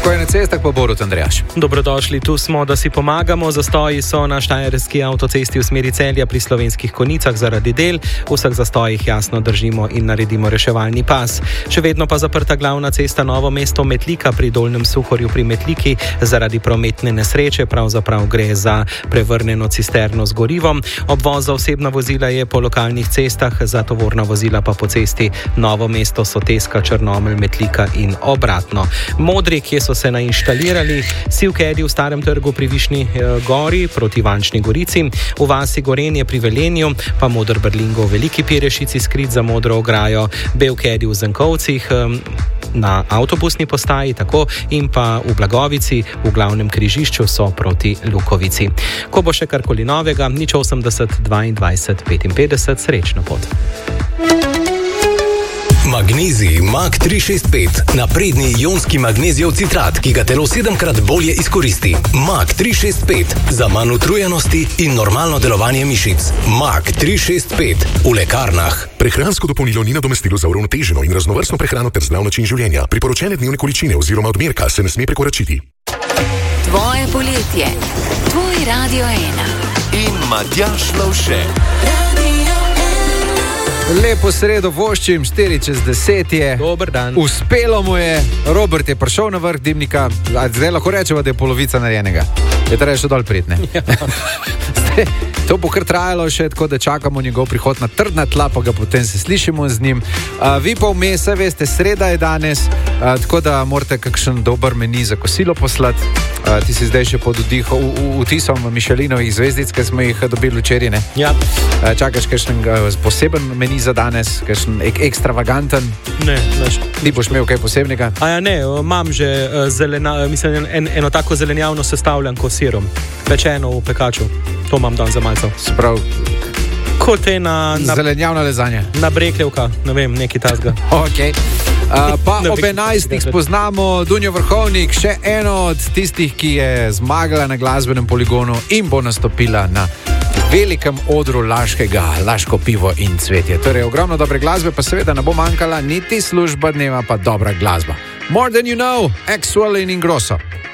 Tako je na cestah, pa Borut Andrejaš. Dobrodošli, tu smo, da si pomagamo. Zastoji so na štajerski avtocesti v smeri Celja pri Slovenskih Konjicah zaradi del. V vseh zastojih jasno držimo in naredimo reševalni pas. Še vedno pa zaprta glavna cesta Novo mesto Metlika pri Dolnjem Suhorju pri Metliki zaradi prometne nesreče. Pravzaprav gre za prevrnjeno cisterno z gorivom. Obvoz za osebna vozila je po lokalnih cestah, za tovorna vozila pa po cesti Novo mesto Soteska, Črnomelj, Metlika in obratno. Modri, kje so se nainštalirali, Sivkedi v Starem trgu pri Višnji gori proti Vančni Gorici, v vasi Gorenje pri Velenju, pa Moder Berlingo v Veliki Pirešici skrit za modro ograjo, Belkedi v Zenkovcih na avtobusni postaji, tako in pa v Blagovici v glavnem križišču so proti Lukovici. Ko bo še karkoli novega, 080 22 55, srečno pot. Magnezij Mag 365, napredni ionski magnezijev citrat, ki ga telo 7-krat bolje izkoristi. Mag 365, za manj utrujenosti in normalno delovanje mišic. Mag 365, v lekarnah. Prehransko dopolnilo ni nadomestilo za uravnoteženo in raznovrstno prehrano ter zdrav način življenja. Priporočene dnevne količine oziroma odmerka se ne sme prekoračiti. Tvoje poletje, tvoj Radio 1 in Matjaž Lovše. Lepo sredo voščim, 9:40 je. Dober dan. Uspelo mu je, Robert je prišel na vrh dimnika, zdaj lahko rečemo, da je polovica narejenega. Je treba še dol priti, ne? Ja. To bo kar trajalo še, tako da čakamo njegov prihod na trdna tla, pa ga potem se slišimo z njim. Vi pa vmes, veste, sreda je danes, tako da morate kakšen dober meni za kosilo poslati. Ti si zdaj še pod vtisom Mišelinovih zvezdic, ki smo jih dobili včeraj, ne? Ja. Čakaš kakšen poseben meni za danes, kakšen ekstravaganten? Ne, veš. Ti boš imel kaj posebnega? A ja, ne, imam že eno tako zelenjavno sestavljanko s sirom, pečeno v pekaču. To imam dan za malce. Sprav, kot je na zelenjavna lezanja. Na Brekljevka, ne vem, neki tasga. Ok. Pa ob 11. spoznamo Dunjo Vrhovnik, še eno od tistih, ki je zmagala na glasbenem poligonu in bo nastopila na velikem odru Laškega, Laško pivo in cvetje. Torej, ogromno dobre glasbe, pa seveda ne bo manjkala niti služba dneva, pa dobra glasba. More Than You Know, Axwell in Ingrosso.